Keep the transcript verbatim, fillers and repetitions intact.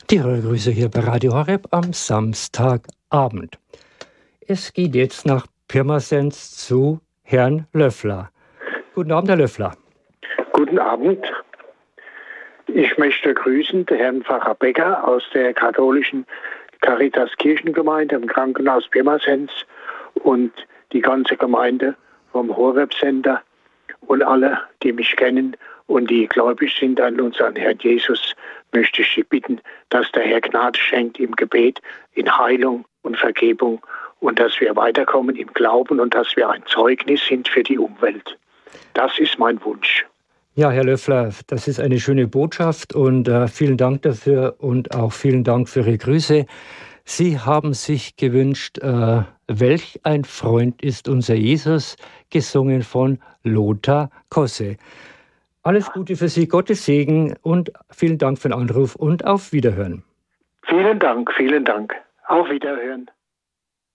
Die Hörergrüße hier bei Radio Horeb am Samstagabend. Es geht jetzt nach Pirmasens zu Herrn Löffler. Guten Abend, Herr Löffler. Guten Abend. Ich möchte grüßen den Herrn Pfarrer Becker aus der katholischen Caritas Kirchengemeinde im Krankenhaus Pirmasens und die ganze Gemeinde vom Horeb-Sender und alle, die mich kennen und die gläubig sind an unseren Herrn Jesus, möchte ich Sie bitten, dass der Herr Gnade schenkt im Gebet, in Heilung und Vergebung und dass wir weiterkommen im Glauben und dass wir ein Zeugnis sind für die Umwelt. Das ist mein Wunsch. Ja, Herr Löffler, das ist eine schöne Botschaft und äh, vielen Dank dafür und auch vielen Dank für Ihre Grüße. Sie haben sich gewünscht, äh, welch ein Freund ist unser Jesus, gesungen von Lothar Kosse. Alles Gute für Sie, Gottes Segen und vielen Dank für den Anruf und auf Wiederhören. Vielen Dank, vielen Dank. Auf Wiederhören.